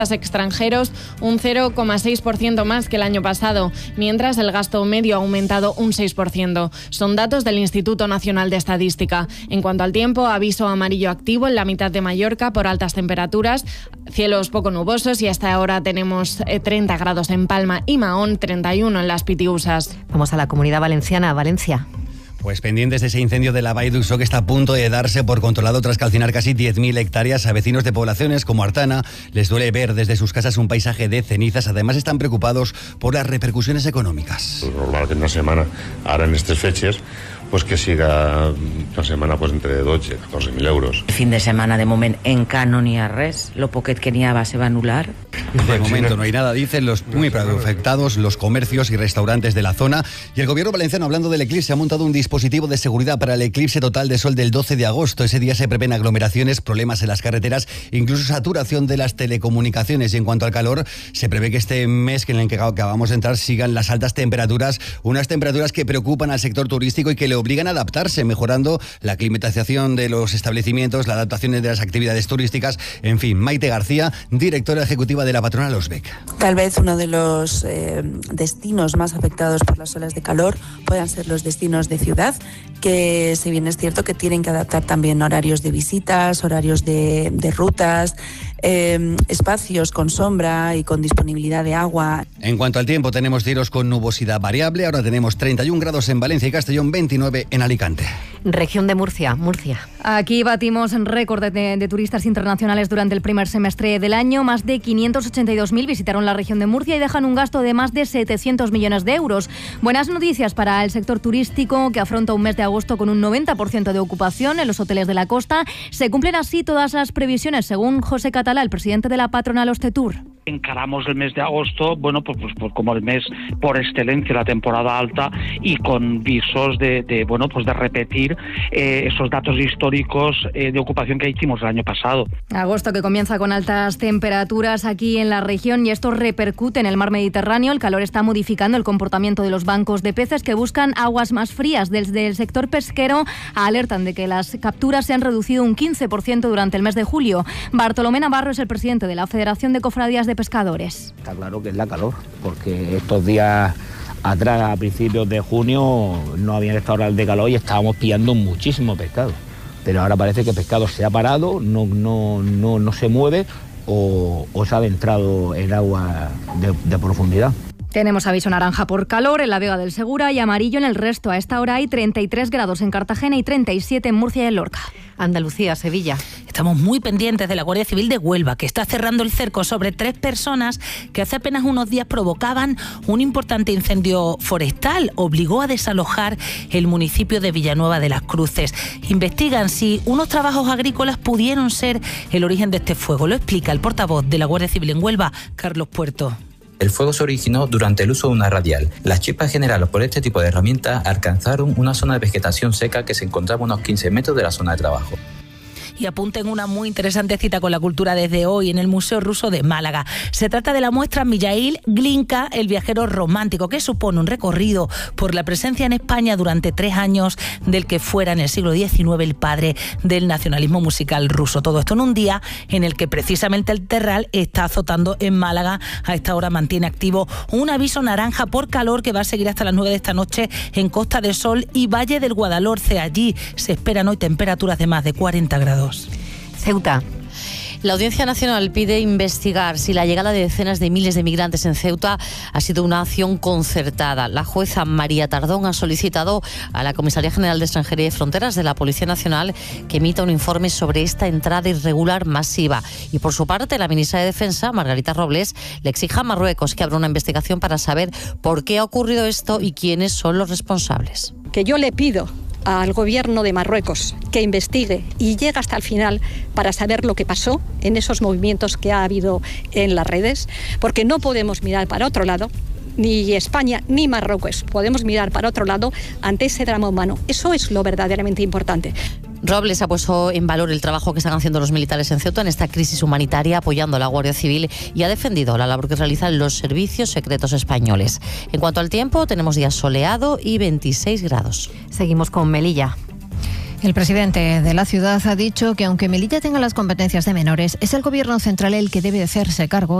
extranjeros un 0,6% más que el año pasado, mientras el gasto medio ha aumentado un 6%. Son datos del Instituto Nacional de Estadística. En cuanto al tiempo, aviso amarillo activo en la mitad de Mallorca por altas temperaturas, cielos poco nubosos, y hasta ahora tenemos 30 grados en Palma y Mahón, 31 en las Pitiusas. Vamos a la Comunidad Valenciana, Valencia. Pues pendientes de ese incendio de la Vall d'Uixó que está a punto de darse por controlado tras calcinar casi 10.000 hectáreas. A vecinos de poblaciones como Artana les duele ver desde sus casas un paisaje de cenizas. Además están preocupados por las repercusiones econòmiques. Normal que una setmana, ara en aquestes fetges, pues que siga una setmana pues entre 12 i 14.000 euros. El fin de setmana, de moment, encara no n'hi ha res. Lo poquet que n'hi ha se va anular. De momento no hay nada, dicen los muy afectados, los comercios y restaurantes de la zona. Y el gobierno valenciano, hablando del eclipse, ha montado un dispositivo de seguridad para el eclipse total de sol del 12 de agosto. Ese día se prevén aglomeraciones, problemas en las carreteras, incluso saturación de las telecomunicaciones. Y en cuanto al calor, se prevé que este mes en el que acabamos de entrar sigan las altas temperaturas, unas temperaturas que preocupan al sector turístico y que le obligan a adaptarse, mejorando la climatización de los establecimientos, la adaptación de las actividades turísticas. En fin, Maite García, directora ejecutiva de la patronal Osbec. Tal vez uno de los destinos más afectados por las olas de calor puedan ser los destinos de ciudad, que si bien es cierto que tienen que adaptar también horarios de visitas, horarios de rutas, espacios con sombra y con disponibilidad de agua. En cuanto al tiempo, tenemos cielos con nubosidad variable. Ahora tenemos 31 grados en Valencia y Castellón, 29 en Alicante. Región de Murcia. Aquí batimos récord de turistas internacionales durante el primer semestre del año. Más de 582.000 visitaron la región de Murcia y dejan un gasto de más de 700 millones de euros. Buenas noticias para el sector turístico, que afronta un mes de agosto con un 90% de ocupación en los hoteles de la costa. Se cumplen así todas las previsiones, según José Catalá, el presidente de la patronal Ostetur. Encaramos el mes de agosto, pues como el mes por excelencia, la temporada alta, y con visos de repetir esos datos históricos de ocupación que hicimos el año pasado. Agosto que comienza con altas temperaturas aquí en la región, y esto repercute en el mar Mediterráneo. El calor está modificando el comportamiento de los bancos de peces que buscan aguas más frías. Desde el sector pesquero alertan de que las capturas se han reducido un 15% durante el mes de julio. Bartolomé Navarro es el presidente de la Federación de Cofradías de Pescadores. Está claro que es la calor, porque estos días atrás, a principios de junio, no había restaurantes de calor y estábamos pillando muchísimo pescado. Pero ahora parece que el pescado se ha parado, no se mueve o se ha adentrado en agua de profundidad. Tenemos aviso naranja por calor en la Vega del Segura y amarillo en el resto. A esta hora hay 33 grados en Cartagena y 37 en Murcia y en Lorca. Andalucía, Sevilla. Estamos muy pendientes de la Guardia Civil de Huelva, que está cerrando el cerco sobre 3 personas que hace apenas unos días provocaban un importante incendio forestal. Obligó a desalojar el municipio de Villanueva de las Cruces. Investigan si unos trabajos agrícolas pudieron ser el origen de este fuego. Lo explica el portavoz de la Guardia Civil en Huelva, Carlos Puerto. El fuego se originó durante el uso de una radial. Las chispas generadas por este tipo de herramientas alcanzaron una zona de vegetación seca que se encontraba a unos 15 metros de la zona de trabajo. Y apunten una muy interesante cita con la cultura desde hoy en el Museo Ruso de Málaga. Se trata de la muestra Mijaíl Glinka, el viajero romántico, que supone un recorrido por la presencia en España durante 3 años del que fuera en el siglo XIX el padre del nacionalismo musical ruso. Todo esto en un día en el que precisamente el terral está azotando en Málaga. A esta hora mantiene activo un aviso naranja por calor que va a seguir hasta las 9 de esta noche en Costa del Sol y Valle del Guadalhorce. Allí se esperan hoy temperaturas de más de 40 grados. Ceuta. La Audiencia Nacional pide investigar si la llegada de decenas de miles de migrantes en Ceuta ha sido una acción concertada. La jueza María Tardón ha solicitado a la Comisaría General de Extranjería y Fronteras de la Policía Nacional que emita un informe sobre esta entrada irregular masiva. Y por su parte, la ministra de Defensa, Margarita Robles, le exige a Marruecos que abra una investigación para saber por qué ha ocurrido esto y quiénes son los responsables. Que yo le pido al gobierno de Marruecos que investigue y llegue hasta el final para saber lo que pasó en esos movimientos que ha habido en las redes, porque no podemos mirar para otro lado, ni España ni Marruecos podemos mirar para otro lado ante ese drama humano. Eso es lo verdaderamente importante. Robles ha puesto en valor el trabajo que están haciendo los militares en Ceuta en esta crisis humanitaria, apoyando a la Guardia Civil, y ha defendido la labor que realizan los servicios secretos españoles. En cuanto al tiempo, tenemos día soleado y 26 grados. Seguimos con Melilla. El presidente de la ciudad ha dicho que aunque Melilla tenga las competencias de menores, es el gobierno central el que debe hacerse cargo